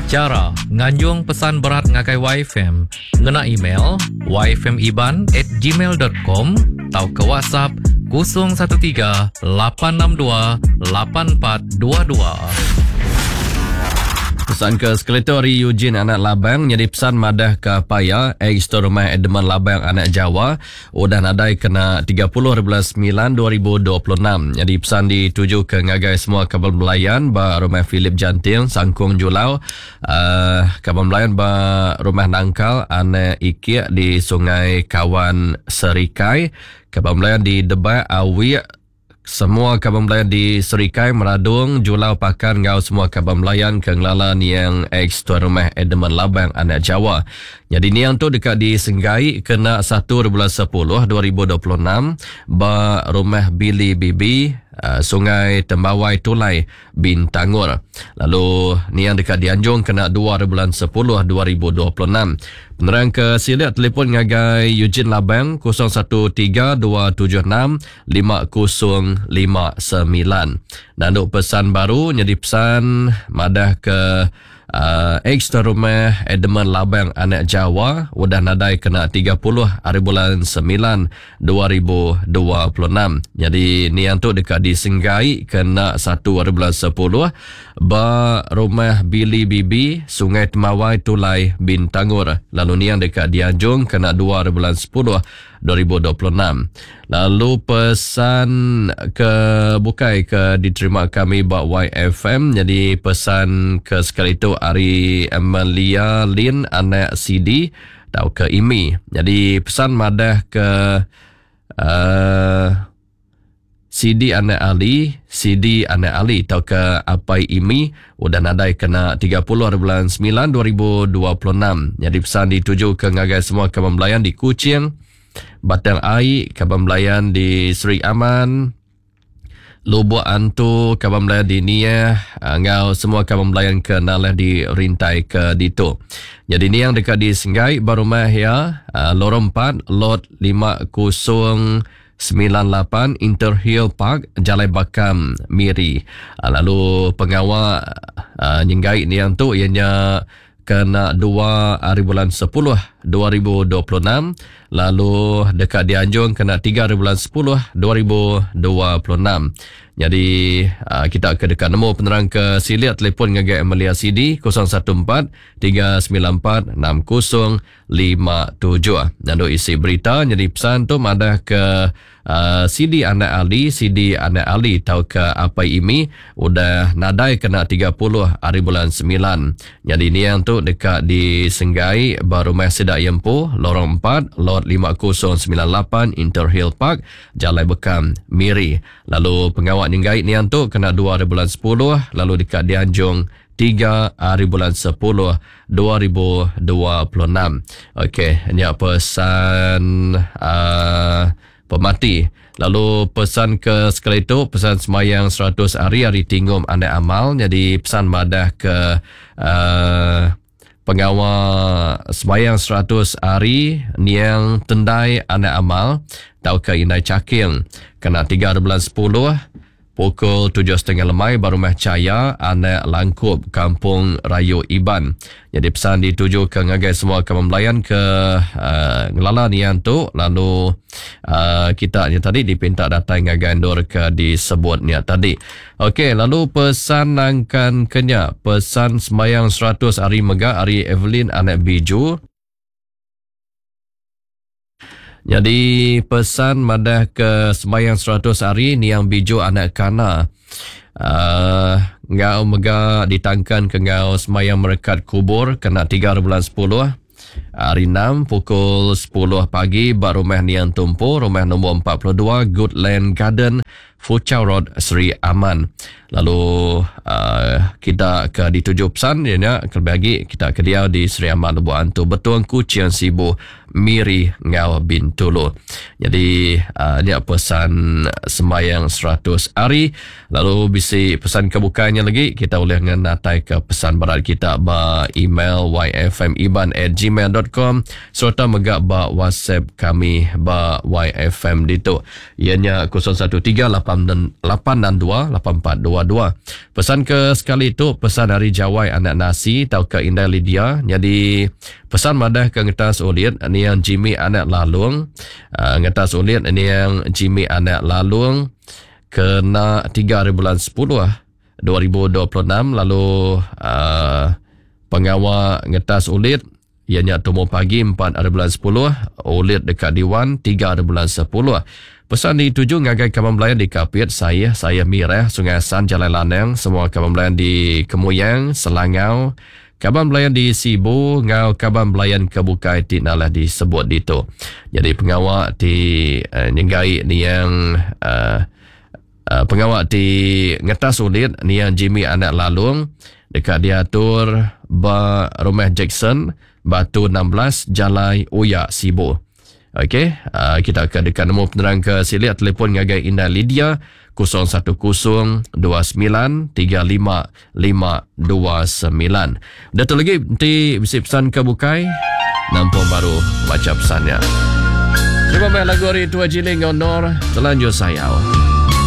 Cara nganjung pesan berat ngagai YFM, ngena email yfmiban@gmail.com atau ke WhatsApp 013 862 8422. Pesan ke Sekretori Eugene anak Labang jadi pesan madah ke Paya Store Rumah Edmund Labang anak Jawa udah nadai kena 30/9/2026. Jadi pesan dituju ke ngagai semua kabel melayan ba Rumah Philip Jantil Sangkung Julau, kabel melayan ba Rumah Nangkal anak Ikia di Sungai Kawan Serikai, kabel melayan di Debai Awi, semua kabel melayan di Serikai, Meradung, Julau, Pakan, ngau semua kabel melayan ke ngelalan yang Tuan Rumah Edmund Labang anak Jawa. Jadi ni yang tu dekat di Senggai kena 1/10/2026 ba Rumah Billy Bibi, Sungai Tembawai Tulai Bintangur. Lalu ni yang dekat di Anjung kena 2/10/2026. Penerang ke Silat telefon ngagai Eugene Labang 0132765059. Dan untuk pesan baru jadi pesan madah ke Tuan Rumah Edmund Labang anak Jawa udah nadai kena 30/9/2026. Jadi ni yang tu dekat di Senggai kena 1/10 ba Rumah Billy Bibi, Sungai Temawai Tulai Bintangur. Lalu ni yang dekat di Anjung kena 2/10/2026. Lalu pesan ke Bukai ke diterima kami buat YFM. Jadi pesan ke sekali itu Ari Amelia Lin anak CD atau ke Imi. Jadi pesan madah ke CD anak Ali atau ke Apai Imi udah nadai kena 30/9/2026. Jadi pesan dituju ke ngagai semua kabel melayan di Kuching, Batang Air, kabel melayan di Seri Aman, Lubuk Antu, kabel melayan di Niah, ngau semua kabel melayan ke Nalah di Rintai ke Dito. Jadi ni yang dekat di Senggai Barumah ya, Lorong 4 Lot 5098 Interhill Park, Jalai Bakam Miri. Lalu pengawal nyenggai ni yang tu ianya kena 2/10/2026. Lalu dekat di Anjung kena 3/10/2026. Jadi kita ke dekat nombor penerang ke Silat telefon ngagai Amelia CD 014-394-6057. Dan untuk isi berita jadi pesan tu madah ke CD anak Ali tau ke Apai Imi udah nadai kena 30/9. Jadi ni yang tu dekat di Senggai Barumah Sedak Yempu, Lorong 4 Lot 5098 Interhill Park, Jalai Bekam Miri. Lalu pengawal Ninggai ni yang tu kena 2/10. Lalu dekat di Anjung 3/10/2026. Okey, ini pesan pemati. Lalu pesan ke sekali itu pesan semayang 100 hari tingum anak amal. Jadi pesan madah ke pengawal semayang 100 hari niang tendai anak amal tau ke Inai Caking kena 3/10 pukul 7.30 lemai Barumah Caya anak Langkup Kampung Rayu Iban. Jadi pesan dituju ke ngagai semua kabel melayan ke ngelala nian tu. Lalu kita ni tadi dipinta datang ngagai ndor ke disebut ni tadi. Okey, lalu pesan nangkan kenya pesan semayang 100 hari megah Ari Evelyn anak Biju. Jadi pesan madah ke semayang 100 hari ni yang Biju anak Kana. Ngau mega ditangkan ke ngau semayang merekat kubur kena 3/10 hari 6 pukul 10 pagi Barumah Niang Tumpu, rumah nombor 42 Goodland Garden, Fuchau Road, Seri Aman. Lalu kita ke dituju pesan dia kelebih kita ke dia di Seri Aman Lebuh Antu Betuang Kuching Sibu Miri Ngau Bintulu. Jadi ni pesan sembayang 100 hari. Lalu bisi pesan kebukanya lagi kita boleh ngenatai ke pesan berat kita ba email yfmiban@gmail.com serta megak ba WhatsApp kami ba YFM dito. Ianya 0138 0862-8422. Pesan ke sekali itu, pesan dari Jawai anak nasi tau ke Indah Lydia. Jadi pesan madah ke ngetas ulit ni yang Jimmy anak lalung. Ngetas ulit ni yang Jimmy anak lalung kena 3 hari bulan 10 2026. Lalu pengawal ngetas ulit ianya Tomo Pagi 4 hari bulan 10, ulit dekat Diwan 3 hari bulan 10. Pesan dituju ngagai kawan belayan di Kapit, saya Mirah, Sungai San, Jalan Lanang, semua kawan belayan di Kemuyang, Selangau, kawan belayan di Sibu, ngau kawan belayan Kebukai Tinalah disebut dito. Jadi pengawal di nyegai ni yang pengawal di ngetas ulit ni yang Jimmy anak lalung dekat diatur Rumah Jackson Batu 16 Jalai Uya Sibu. Okey, kita akan dekat nombor penerang ke silik telefon ngagai Indah Lydia 01029355529. Dato lagi nanti bisi pesan ke Bukai nampung baru baca pesannya. Terima kasih lagu hari Tua Jiling Honor Telanjur Sayau.